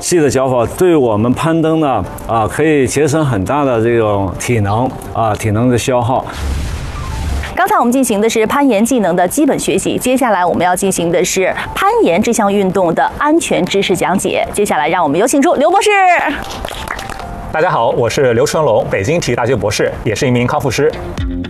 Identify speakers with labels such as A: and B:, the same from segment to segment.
A: 细的脚法对我们攀登呢可以节省很大的这种体能的消耗。
B: 刚才我们进行的是攀岩技能的基本学习，接下来我们要进行的是攀岩这项运动的安全知识讲解。接下来让我们有请出刘博士。
C: 大家好，我是刘成龙，北京体育大学博士，也是一名康复师。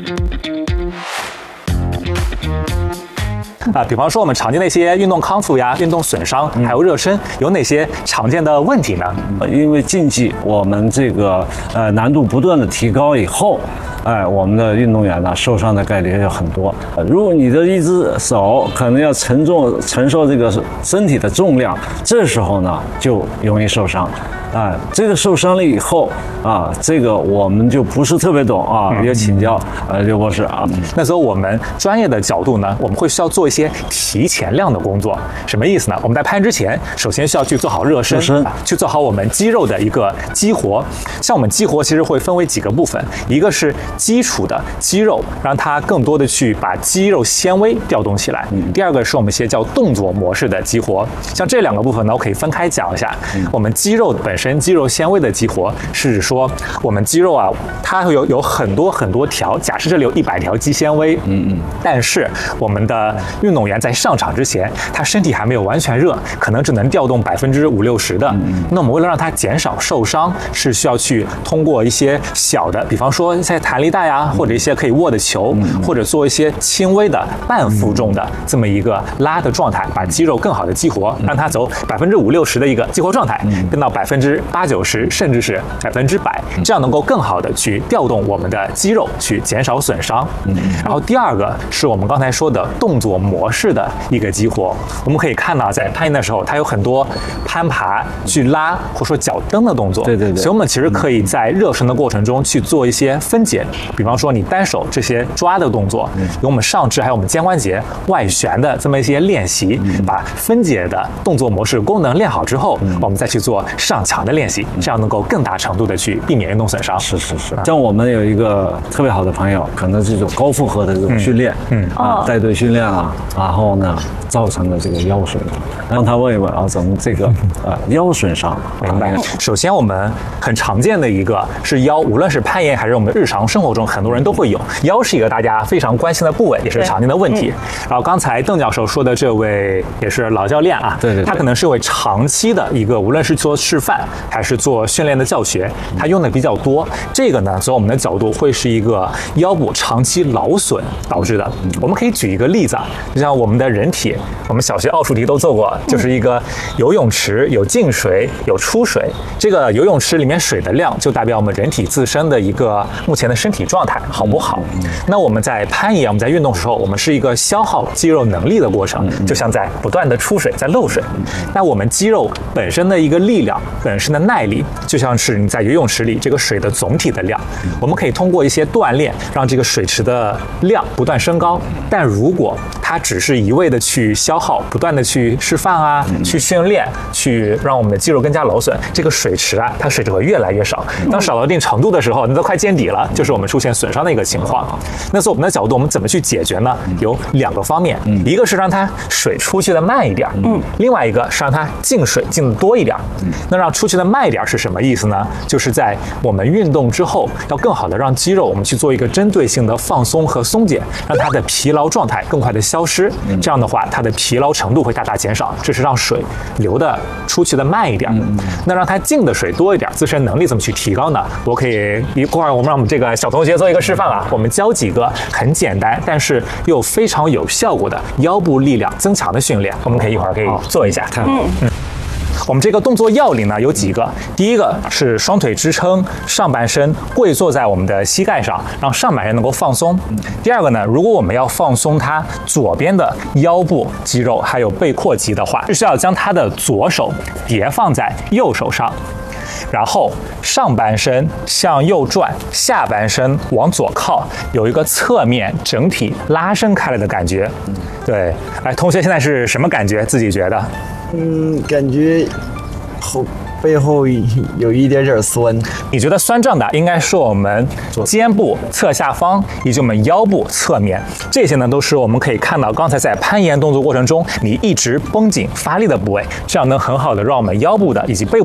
C: 比方说我们常见的一些运动康复呀、运动损伤，还有热身，有哪些常见的问题呢？
A: 因为竞技我们这个难度不断的提高以后，我们的运动员呢受伤的概率就很多。如果你的一只手可能要承受这个身体的重量，这时候呢就容易受伤。这个受伤了以后这个我们就不是特别懂也请教刘博士
C: 那时候我们专业的角度呢，我们会需要做一些提前量的工作。什么意思呢？我们在攀之前，首先需要去做好热身，去做好我们肌肉的一个激活。像我们激活其实会分为几个部分，一个是基础的肌肉，让它更多的去把肌肉纤维调动起来；第二个是我们一些叫动作模式的激活。像这两个部分呢，我可以分开讲一下。我们肌肉本身肌肉纤维的激活是指说我们肌肉它会有很多条，假设这里有100条肌纤维，但是我们的运动员在上场之前，他身体还没有完全热，可能只能调动50%-60%的。那我们为了让他减少受伤，是需要去通过一些小的，比方说在弹力带或者一些可以握的球，或者做一些轻微的半负重的这么一个拉的状态，把肌肉更好的激活，让它走50%-60%的一个激活状态，变到80%-90%，甚至是100%，这样能够更好的去调动我们的肌肉，去减少损伤。然后第二个是我们刚才说的动作模式的一个激活。我们可以看到，在攀岩的时候，它有很多攀爬、去拉或者说脚蹬的动作。
A: 对。
C: 所以我们其实可以在热身的过程中去做一些分解，比方说你单手这些抓的动作，有我们上肢还有我们肩关节外旋的这么一些练习，把分解的动作模式功能练好之后，我们再去做上墙的练习，这样能够更大程度的去避免运动损伤。
A: 是。像我们有一个特别好的朋友，可能这种高负荷的这种训练，带队训练然后呢造成了这个腰损伤。让他问一问怎么这个腰损伤？
C: 明白。首先我们很常见的一个是腰，无论是攀岩还是我们日常生活中，很多人都会有。腰是一个大家非常关心的部位，也是常见的问题。然后刚才邓教授说的这位也是老教练
A: 对，
C: 他可能是一位长期的一个，无论是做示范还是做训练的教学，他用的比较多。这个呢，从我们的角度会是一个腰部长期劳损导致的。我们可以举一个例子就像我们的人体，我们小学奥数题都做过，就是一个游泳池有进水有出水，这个游泳池里面水的量就代表我们人体自身的一个目前的身体状态好不好。那我们在攀岩，我们在运动的时候，我们是一个消耗肌肉能力的过程，就像在不断的出水，在漏水。那我们肌肉本身的一个力量，本身的耐力，就像是你在游泳池里这个水的总体的量，我们可以通过一些锻炼让这个水池的量不断升高。但如果它只是一味的去消耗，不断的去示范去训练，去让我们的肌肉更加劳损，这个水池它水质会越来越少。当少到一定程度的时候，你都快见底了，就是我们出现损伤的一个情况。那从我们的角度，我们怎么去解决呢？有2个方面，一个是让它水出去的慢一点，另外一个是让它进水进的多一点。那让出去的慢一点是什么意思呢？就是在我们运动之后，要更好的让肌肉我们去做一个针对性的放松和松解，让它的疲劳状态更快的消失。这样的话，它的疲劳程度会大大减少。这是让水流的出去的慢一点。那让它进的水多一点，自身能力怎么去提高呢？我可以一会儿我们让我们这个小同学做一个示范我们教几个很简单但是又非常有效果的腰部力量增强的训练，我们可以一会儿可以做一下。我们这个动作要领呢有几个，第一个是双腿支撑，上半身跪坐在我们的膝盖上，让上半身能够放松。第二个呢，如果我们要放松它左边的腰部肌肉还有背阔肌的话，是需要将它的左手叠放在右手上，然后上半身向右转，下半身往左靠，有一个侧面整体拉伸开来的感觉。对，同学现在是什么感觉？自己觉得？
D: 感觉背后有一点酸。
C: 你觉得酸胀的应该是我们肩部侧下方以及我们腰部侧面，这些呢都是我们可以看到刚才在攀岩动作过程中你一直绷紧发力的部位，这样能很好的让我们腰部的以及背部